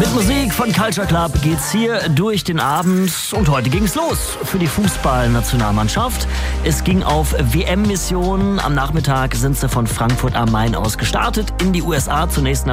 Mit Musik von Culture Club geht's hier durch den Abend und heute ging's los für die Fußballnationalmannschaft. Es ging auf WM-Mission. Am Nachmittag sind sie von Frankfurt am Main aus gestartet in die USA, zunächst nach